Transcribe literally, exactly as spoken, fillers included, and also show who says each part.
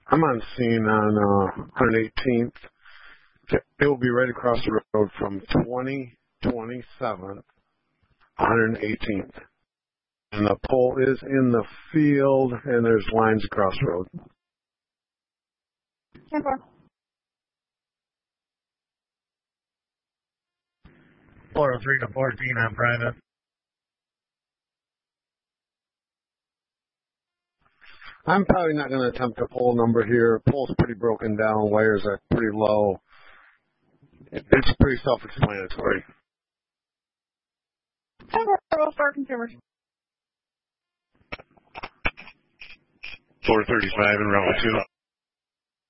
Speaker 1: I'm on scene on uh, one hundred eighteenth. It will be right across the road from twenty twenty-seven, one hundred eighteenth. And the pole is in the field, and there's lines across the road.
Speaker 2: ten four.
Speaker 3: four oh three to fourteen on private.
Speaker 1: I'm probably not going to attempt a pole number here. Pole's pretty broken down. Wires are pretty low. It's pretty self-explanatory.
Speaker 2: ten four for consumers.
Speaker 4: four thirty-five in route two.